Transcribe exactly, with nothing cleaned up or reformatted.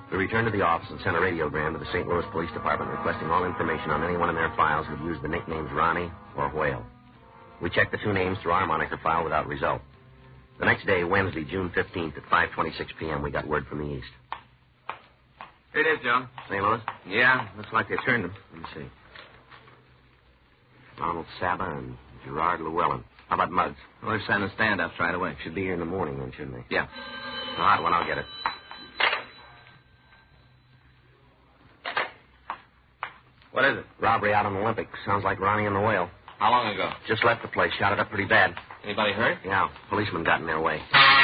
We returned to the office and sent a radiogram to the Saint Louis Police Department requesting all information on anyone in their files who'd used the nicknames Ronnie or Whale. We checked the two names through our moniker file without result. The next day, Wednesday, June fifteenth, at five twenty-six p.m., we got word from the east. Here it is, Joe. Saint Louis? Yeah, looks like they turned him. Let me see. Donald Saba and Gerard Llewellyn. How about Muggs? Well, they're sending stand-ups right away. Should be here in the morning, then, shouldn't they? Yeah. All right, well, I'll get it. What is it? Robbery out on Olympic. Sounds like Ronnie and the Whale. How long ago? Just left the place. Shot it up pretty bad. Anybody hurt? Yeah, policeman got in their way.